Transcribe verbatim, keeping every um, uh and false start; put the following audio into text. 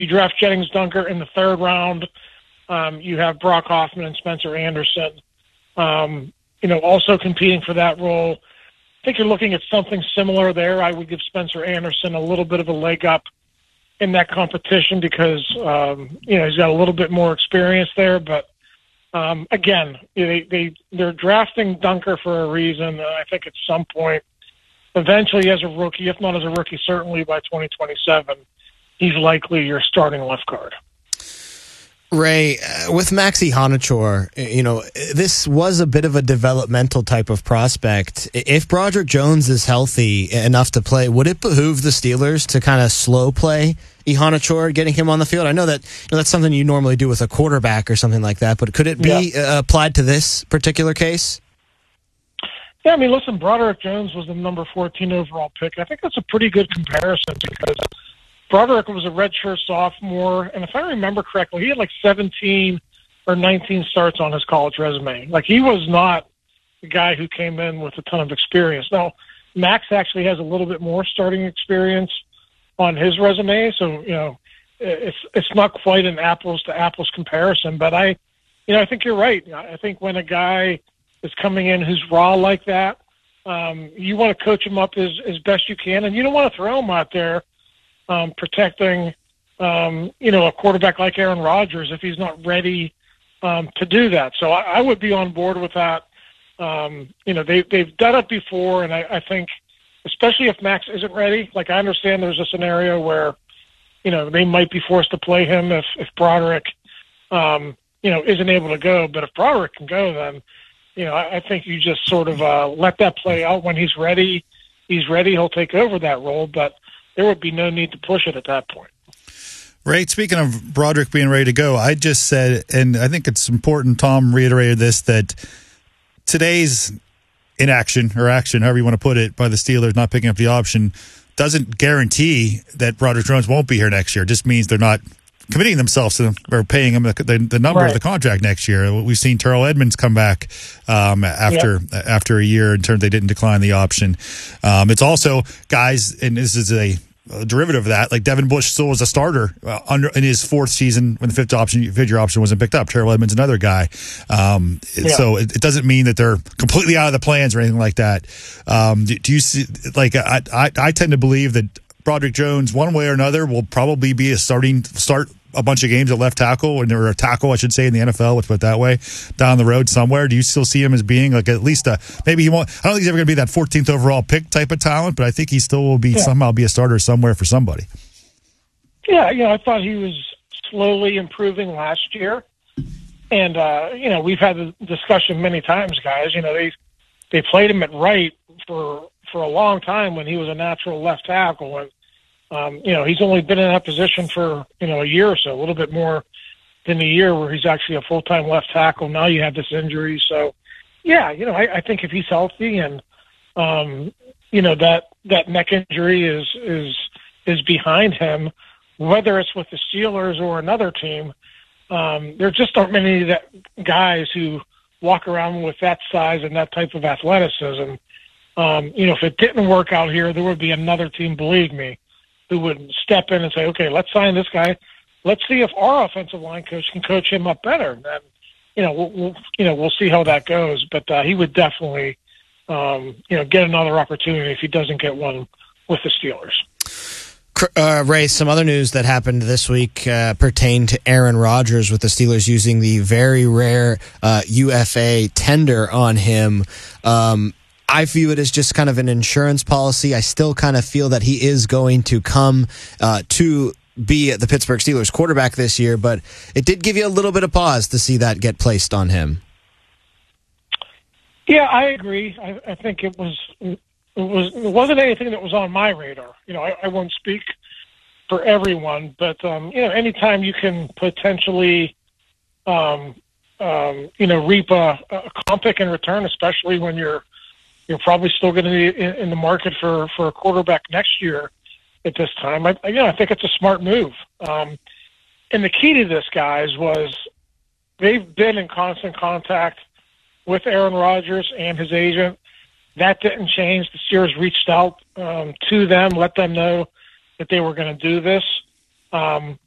you draft Jennings Dunker in the third round. Um, you have Brock Hoffman and Spencer Anderson, um, you know, also competing for that role. I think you're looking at something similar there. I would give Spencer Anderson a little bit of a leg up in that competition because, um, you know, he's got a little bit more experience there. But, um, again, they, they, they're drafting Dunker for a reason. Uh, I think at some point, eventually as a rookie, if not as a rookie, certainly by twenty twenty-seven, he's likely your starting left guard. Ray, uh, with Maxi Honachor, you know, this was a bit of a developmental type of prospect. If Broderick Jones is healthy enough to play, would it behoove the Steelers to kind of slow play Honachor, getting him on the field? I know that you know, that's something you normally do with a quarterback or something like that, but could it be yeah. uh, applied to this particular case? Yeah, I mean, listen, Broderick Jones was the number fourteen overall pick. I think that's a pretty good comparison because Broderick was a redshirt sophomore, and if I remember correctly, he had like seventeen or nineteen starts on his college resume. Like, he was not the guy who came in with a ton of experience. Now, Max actually has a little bit more starting experience on his resume, so, you know, it's it's not quite an apples-to-apples comparison, but I, you know, I think you're right. I think when a guy is coming in who's raw like that, um, you want to coach him up as, as best you can, and you don't want to throw him out there Um, protecting, um, you know, a quarterback like Aaron Rodgers if he's not ready um, to do that. So I, I would be on board with that. Um, you know, they, they've done it before, and I, I think, especially if Max isn't ready, like I understand there's a scenario where, you know, they might be forced to play him if, if Broderick, um, you know, isn't able to go. But if Broderick can go, then, you know, I, I think you just sort of uh, let that play out. When he's ready, he's ready, he'll take over that role. But there would be no need to push it at that point. Right. Speaking of Broderick being ready to go, I just said, and I think it's important, Tom reiterated this, that today's inaction or action, however you want to put it, by the Steelers not picking up the option doesn't guarantee that Broderick Jones won't be here next year. It just means they're not committing themselves to them or paying him the, the, the number right. of the contract next year. We've seen Terrell Edmonds come back um, after yep. after a year in terms they didn't decline the option. Um, it's also guys, and this is a, a derivative of that, like Devin Bush still was a starter uh, under in his fourth season when the fifth option, fifth year option wasn't picked up. Terrell Edmonds, another guy. Um, yeah. So it, it doesn't mean that they're completely out of the plans or anything like that. Um, do, do you see? Like I, I, I tend to believe that Broderick Jones, one way or another, will probably be a starting start a bunch of games at left tackle, or a tackle, I should say, in the N F L, let's put it that way, down the road somewhere. Do you still see him as being like at least a, maybe he won't, I don't think he's ever going to be that fourteenth overall pick type of talent, but I think he still will be yeah. somehow be a starter somewhere for somebody. Yeah, you know, I thought he was slowly improving last year. And, uh, you know, we've had the discussion many times, guys. You know, they they played him at right for for a long time when he was a natural left tackle. And, Um, you know, he's only been in that position for, you know, a year or so, a little bit more than a year where he's actually a full-time left tackle. Now you have this injury. So, yeah, you know, I, I think if he's healthy and, um, you know, that, that neck injury is, is, is behind him, whether it's with the Steelers or another team, um, there just aren't many that guys who walk around with that size and that type of athleticism. Um, you know, if it didn't work out here, there would be another team, believe me, who would step in and say, okay, let's sign this guy. Let's see if our offensive line coach can coach him up better. And, you know, we'll, we'll you know, we'll see how that goes. But uh, he would definitely, um, you know, get another opportunity if he doesn't get one with the Steelers. Uh, Ray, some other news that happened this week uh, pertained to Aaron Rodgers, with the Steelers using the very rare uh, U F A tender on him. Um, I view it as just kind of an insurance policy. I still kind of feel that he is going to come uh, to be the Pittsburgh Steelers quarterback this year, but it did give you a little bit of pause to see that get placed on him. Yeah, I agree. I, I think it was it was it wasn't anything that was on my radar. You know, I, I won't speak for everyone, but um, you know, anytime you can potentially, um, um, you know, reap a, a comp pick in return, especially when you're You're probably still going to be in, in the market for, for a quarterback next year at this time. I, you know, I think it's a smart move. Um, and the key to this, guys, was they've been in constant contact with Aaron Rodgers and his agent. That didn't change. The Steelers reached out um, to them, let them know that they were going to do this. Um,